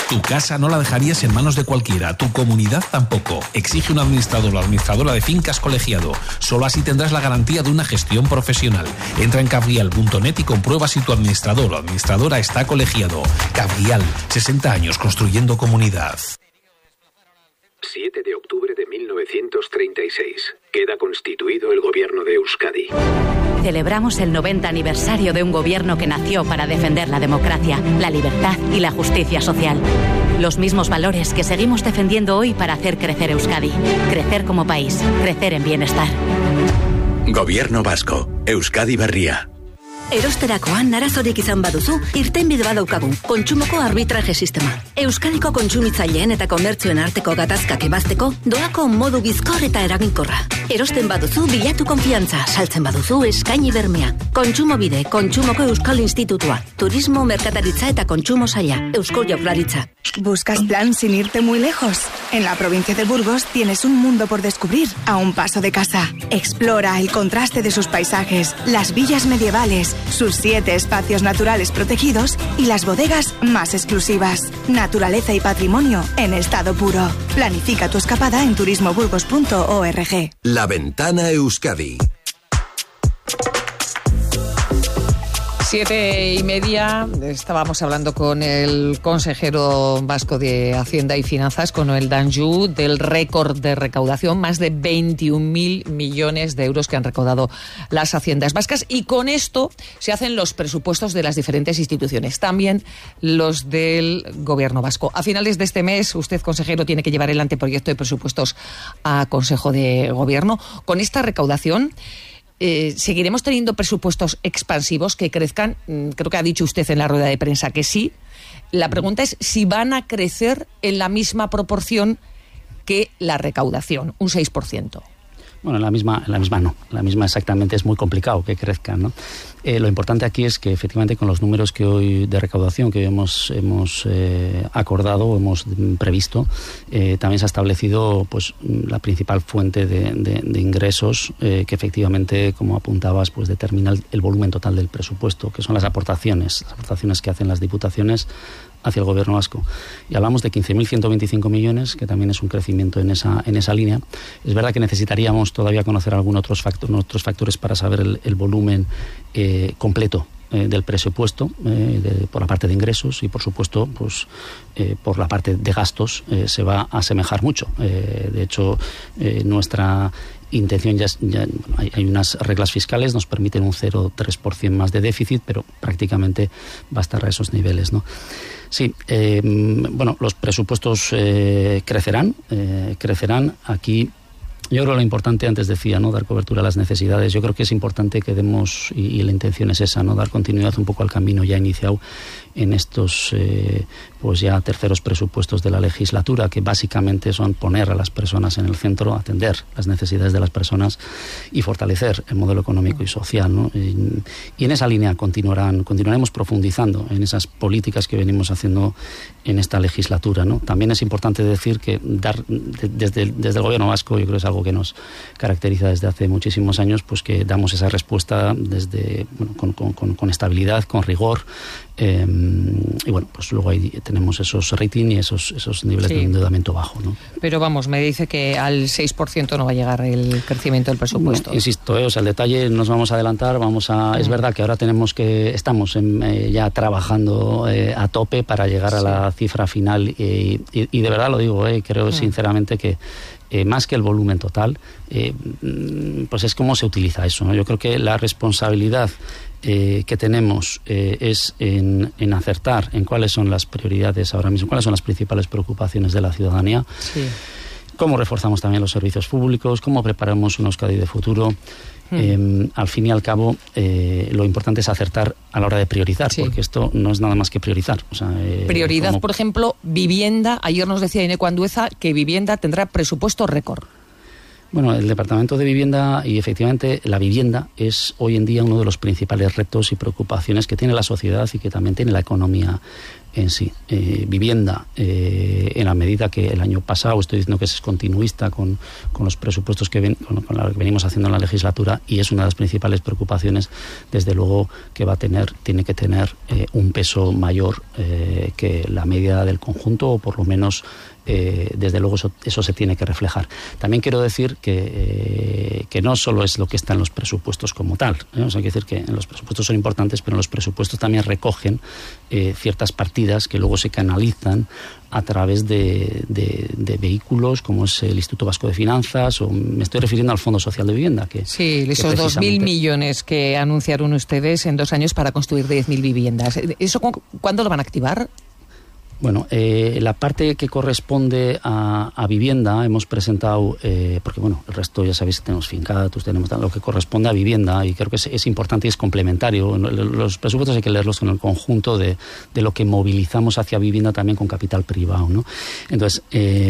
Tu casa no la dejarías en manos de cualquiera, tu comunidad tampoco. Exige un administrador o administradora de fincas colegiado. Solo así tendrás la garantía de una gestión profesional. Entra en Cabrial.net y comprueba si tu administrador o administradora está colegiado. Cabrial, 60 años construyendo comunidad. 7 de octubre de 1936. Queda constituido el gobierno de Euskadi. Celebramos el 90 aniversario de un gobierno que nació para defender la democracia, la libertad y la justicia social. Los mismos valores que seguimos defendiendo hoy para hacer crecer Euskadi. Crecer como país, crecer en bienestar. Gobierno vasco, Euskadi berria. Erosterakoan arazorik izan baduzu, irtenbide badaukagu, kontsumoko arbitraje sistema. Euskadiko kontsumitzaileen eta komertzioen arteko gatazkak ebazteko, doako modu bizkor eta eraginkorra. Erosten baduzu, bilatu konfiantza, saltzen baduzu, eskaini bermea. Kontsumobide, Kontsumoko Euskal Institutua, Turismo, Merkataritza eta Kontsumo Saila, Eusko Jaurlaritza. ¿Buscas plan sin irte muy lejos? En la provincia de Burgos tienes un mundo por descubrir a un paso de casa. Explora el contraste de sus paisajes, las villas medievales, sus 7 espacios naturales protegidos y las bodegas más exclusivas. Naturaleza y patrimonio en estado puro. Planifica tu escapada en turismoburgos.org. La Ventana Euskadi. 7:30, estábamos hablando con el consejero vasco de Hacienda y Finanzas, con Noel Danjou, del récord de recaudación, más de 21.000 millones de euros que han recaudado las haciendas vascas, y con esto se hacen los presupuestos de las diferentes instituciones, también los del gobierno vasco. A finales de este mes, usted, consejero, tiene que llevar el anteproyecto de presupuestos a Consejo de Gobierno. Con esta recaudación, ¿seguiremos teniendo presupuestos expansivos que crezcan? Creo que ha dicho usted en la rueda de prensa que sí. La pregunta es si van a crecer en la misma proporción que la recaudación, un 6%. Bueno, en la misma no. La misma exactamente es muy complicado que crezcan, ¿no? Lo importante aquí es que efectivamente con los números que hoy de recaudación que hemos acordado o hemos previsto, también se ha establecido pues la principal fuente de ingresos que efectivamente, como apuntabas, pues determina el volumen total del presupuesto, que son las aportaciones que hacen las diputaciones hacia el gobierno vasco. Y hablamos de 15.125 millones, que también es un crecimiento en esa línea. Es verdad que necesitaríamos todavía conocer algunos otros factores para saber el volumen completo del presupuesto, por la parte de ingresos, y por supuesto pues por la parte de gastos se va a asemejar mucho. De hecho, nuestra intención ya hay unas reglas fiscales, nos permiten un 0,3% más de déficit, pero prácticamente va a estar a esos niveles, ¿no? Sí, los presupuestos crecerán. Aquí yo creo que lo importante, antes decía, ¿no?, dar cobertura a las necesidades. Yo creo que es importante que demos, y la intención es esa, ¿no?, dar continuidad un poco al camino ya iniciado en estos pues ya terceros presupuestos de la legislatura, que básicamente son poner a las personas en el centro, atender las necesidades de las personas y fortalecer el modelo económico y social, ¿no? Y en esa línea continuaremos profundizando en esas políticas que venimos haciendo en esta legislatura, ¿no? También es importante decir que desde el gobierno vasco, yo creo que es algo que nos caracteriza desde hace muchísimos años, pues que damos esa respuesta con estabilidad, con rigor, y bueno, pues luego ahí tenemos esos rating y esos niveles de endeudamiento bajo, ¿no? Pero vamos, me dice que al 6% no va a llegar el crecimiento del presupuesto. Bueno, insisto, o sea, el detalle nos vamos a adelantar, es verdad que ahora estamos ya trabajando a tope para llegar a la cifra final, y de verdad lo digo, creo sinceramente que más que el volumen total, pues es cómo se utiliza eso, ¿no? Yo creo que la responsabilidad que tenemos es en acertar en cuáles son las prioridades ahora mismo, cuáles son las principales preocupaciones de la ciudadanía, cómo reforzamos también los servicios públicos, cómo preparamos una Euskadi de futuro. Al fin y al cabo, lo importante es acertar a la hora de priorizar, porque esto no es nada más que priorizar. O sea, prioridad, por ejemplo, vivienda. Ayer nos decía Ineco Andueza que vivienda tendrá presupuesto récord. Bueno, el Departamento de Vivienda, y efectivamente la vivienda es hoy en día uno de los principales retos y preocupaciones que tiene la sociedad y que también tiene la economía en sí. Vivienda, en la medida que el año pasado, estoy diciendo que es continuista con los presupuestos con lo que venimos haciendo en la legislatura, y es una de las principales preocupaciones, desde luego que tiene que tener un peso mayor que la media del conjunto, o por lo menos desde luego eso se tiene que reflejar. También quiero decir que no solo es lo que está en los presupuestos como tal, ¿eh? O sea, hay que decir que los presupuestos son importantes, pero los presupuestos también recogen ciertas partidas que luego se canalizan a través de vehículos como es el Instituto Vasco de Finanzas, o me estoy refiriendo al Fondo Social de Vivienda. Sí, esos 2.000 millones que anunciaron ustedes en 2 años para construir 10.000 viviendas. ¿Eso cuándo lo van a activar? Bueno, la parte que corresponde a vivienda hemos presentado, porque bueno, el resto ya sabéis que tenemos fincatus, tenemos lo que corresponde a vivienda, y creo que es importante y es complementario. Los presupuestos hay que leerlos en el conjunto de lo que movilizamos hacia vivienda también con capital privado, ¿no? Entonces,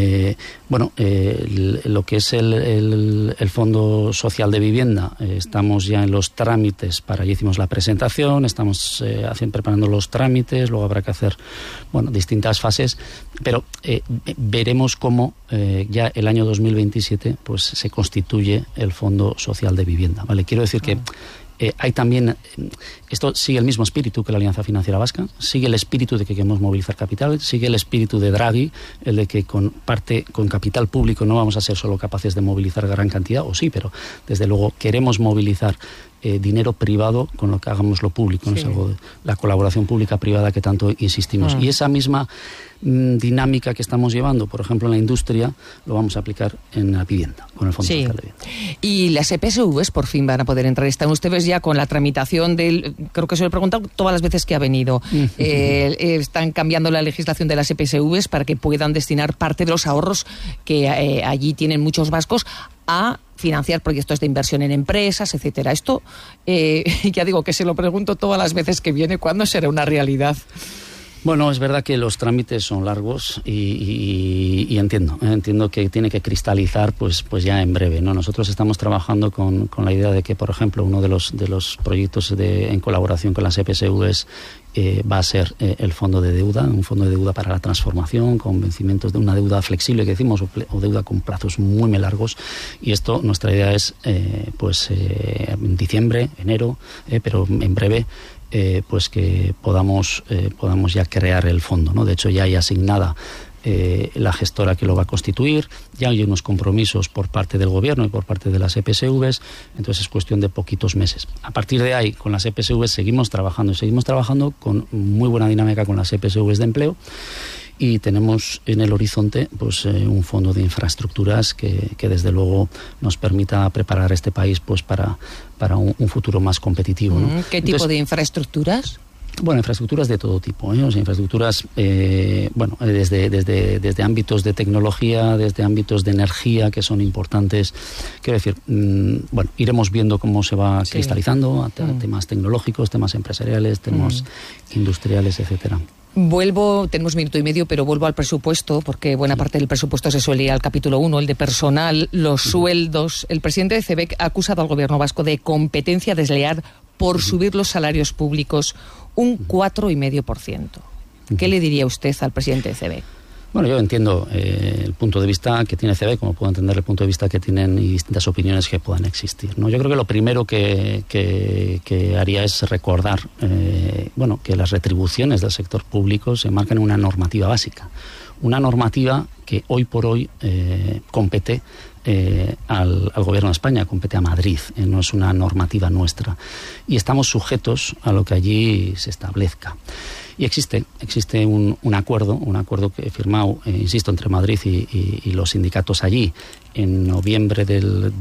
lo que es el Fondo Social de Vivienda, estamos ya en los trámites ya hicimos la presentación, estamos preparando los trámites, luego habrá que hacer, distintas fases, pero veremos cómo ya el año 2027 pues se constituye el Fondo Social de Vivienda, ¿vale? Quiero decir que hay también, esto sigue el mismo espíritu que la Alianza Financiera Vasca, sigue el espíritu de que queremos movilizar capital, sigue el espíritu de Draghi, el de que con capital público no vamos a ser solo capaces de movilizar gran cantidad, o sí, pero desde luego queremos movilizar dinero privado con lo que hagamos lo público, sí. ¿No? Es algo de la colaboración pública-privada que tanto insistimos. Y esa misma dinámica que estamos llevando, por ejemplo, en la industria, lo vamos a aplicar en la vivienda, con el Fondo Social de Vivienda. Y las EPSVs por fin van a poder entrar. Están ustedes ya con la tramitación creo que se lo he preguntado todas las veces que ha venido. Están cambiando la legislación de las EPSVs para que puedan destinar parte de los ahorros que allí tienen muchos vascos a financiar proyectos de inversión en empresas, etcétera. Esto, ya digo que se lo pregunto todas las veces que viene, ¿cuándo será una realidad? Bueno, es verdad que los trámites son largos y entiendo que tiene que cristalizar pues ya en breve, ¿no? Nosotros estamos trabajando con la idea de que, por ejemplo, uno de los proyectos en colaboración con las EPSVs va a ser el fondo de deuda, un fondo de deuda para la transformación, con vencimientos de una deuda flexible que decimos, o deuda con plazos muy largos, y esto, nuestra idea es en diciembre, enero, pero en breve, pues que podamos ya crear el fondo, ¿no? De hecho, ya hay asignada la gestora que lo va a constituir, ya hay unos compromisos por parte del gobierno y por parte de las EPSVs, entonces es cuestión de poquitos meses. A partir de ahí, con las EPSVs seguimos trabajando con muy buena dinámica con las EPSVs de empleo, y tenemos en el horizonte pues un fondo de infraestructuras que desde luego nos permita preparar este país pues para un futuro más competitivo, ¿no? ¿Qué tipo de infraestructuras? Bueno, infraestructuras de todo tipo, O sea, infraestructuras, desde ámbitos de tecnología, desde ámbitos de energía que son importantes. Quiero decir, iremos viendo cómo se va cristalizando a temas tecnológicos, temas empresariales, temas industriales, etcétera. Tenemos 1 minuto y medio, pero vuelvo al presupuesto, porque buena parte del presupuesto se suele ir al capítulo 1, el de personal, los sueldos. El presidente de CEBEC ha acusado al gobierno vasco de competencia desleal por subir los salarios públicos un 4,5%. ¿Qué le diría usted al presidente de CEBEC? Bueno, yo entiendo el punto de vista que tiene CEBEC, como puedo entender el punto de vista que tienen y distintas opiniones que puedan existir, ¿no? Yo creo que lo primero que haría es recordar que las retribuciones del sector público se marcan en una normativa básica. Una normativa que hoy por hoy compete al gobierno de España, compete a Madrid, no es una normativa nuestra. Y estamos sujetos a lo que allí se establezca. Y existe un acuerdo que he firmado, insisto, entre Madrid y los sindicatos allí en noviembre del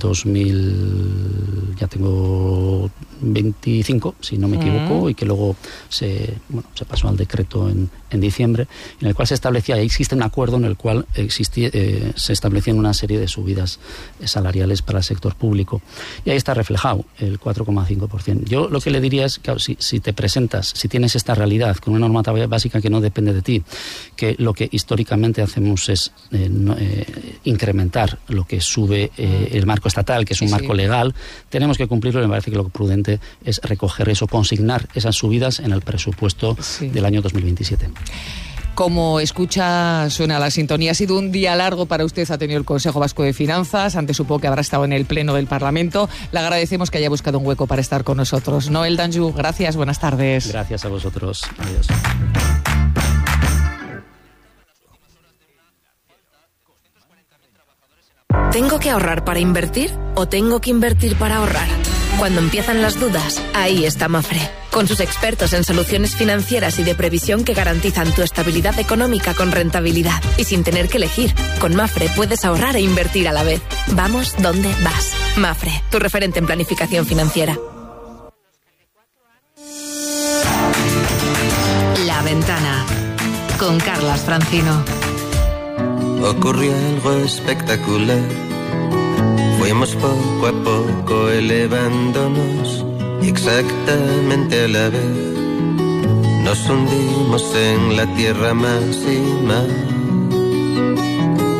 2025, si no me equivoco, y que luego se pasó al decreto en diciembre, en el cual se establecía, existe un acuerdo en el cual se establecían una serie de subidas salariales para el sector público. Y ahí está reflejado el 4,5%. Yo lo que le diría es, claro, si te presentas, si tienes esta realidad con una normativa básica que no depende de ti, que lo que históricamente hacemos es incrementar lo que sube el marco estatal, que es un marco legal, tenemos que cumplirlo, y me parece que lo prudente es recoger eso, consignar esas subidas en el presupuesto del año 2027. Como escucha, suena la sintonía. Ha sido un día largo para usted, ha tenido el Consejo Vasco de Finanzas, antes supongo que habrá estado en el Pleno del Parlamento. Le agradecemos que haya buscado un hueco para estar con nosotros. Noel Danjou, gracias, buenas tardes. Gracias a vosotros. Adiós. ¿Tengo que ahorrar para invertir o tengo que invertir para ahorrar? Cuando empiezan las dudas, ahí está Mafre, con sus expertos en soluciones financieras y de previsión que garantizan tu estabilidad económica con rentabilidad y sin tener que elegir. Con Mafre puedes ahorrar e invertir a la vez. Vamos donde vas. Mafre, tu referente en planificación financiera. La Ventana, con Carlas Francino. Ocurrió algo espectacular. Fuimos poco a poco elevándonos exactamente a la vez. Nos hundimos en la tierra más y más.